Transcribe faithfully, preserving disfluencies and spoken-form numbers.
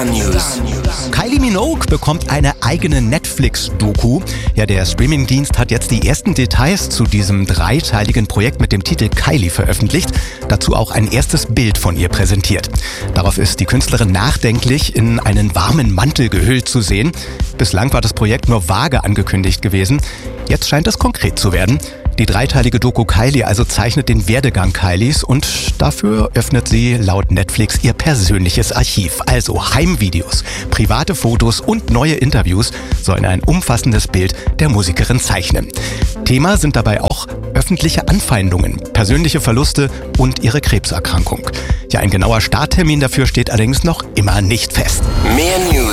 Star News. Kylie Minogue bekommt eine eigene Netflix-Doku. Ja, der Streamingdienst hat jetzt die ersten Details zu diesem dreiteiligen Projekt mit dem Titel Kylie veröffentlicht. Dazu auch ein erstes Bild von ihr präsentiert. Darauf ist die Künstlerin nachdenklich in einen warmen Mantel gehüllt zu sehen. Bislang war das Projekt nur vage angekündigt gewesen. Jetzt scheint es konkret zu werden. Die dreiteilige Doku Kylie also zeichnet den Werdegang Kylies und dafür öffnet sie laut Netflix ihr persönliches Archiv. Also Heimvideos, private Fotos und neue Interviews sollen ein umfassendes Bild der Musikerin zeichnen. Thema sind dabei auch öffentliche Anfeindungen, persönliche Verluste und ihre Krebserkrankung. Ja, ein genauer Starttermin dafür steht allerdings noch immer nicht fest. Mehr News